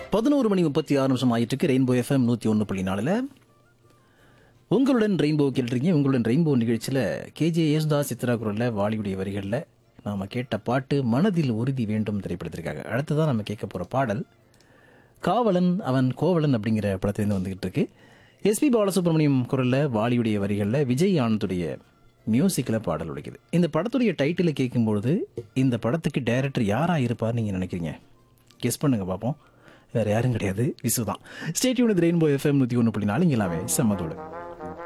11:36 ஆயிட்டு இருக்கு. Rainbow FM 101.4 உங்களுடன் ரெயின்போ கேட்டுருக்கீங்க. உங்களுடன் ரெயின்போ நிகழ்ச்சியில் கேஜே யேசுதாஸ் சித்ரா குரலில் வாலியுடைய வரிகளில் நாம் கேட்ட பாட்டு மனதில் உறுதி வேண்டும் திரைப்படத்திற்காக. அடுத்ததான் நம்ம கேட்க போகிற பாடல் காவலன் அவன் கோவலன் அப்படிங்கிற படத்துலேருந்து வந்துக்கிட்டு இருக்கு. எஸ்பி பாலசுப்ரமணியம் குரலில் வாலியுடைய வரிகளில் விஜய் ஆனந்துடைய மியூசிக்கில் பாடல் உடைக்குது. இந்த படத்துடைய டைட்டிலை கேட்கும்பொழுது இந்த படத்துக்கு டைரக்டர் யாராக இருப்பார் நீங்கள் நினைக்கிறீங்க? கெஸ் பண்ணுங்க பார்ப்போம். வேறு யாரும் கிடையாது, விசு தான். Stay tune with rainbow FM 101.4 இங்கே எல்லாமே செம்மதோடு.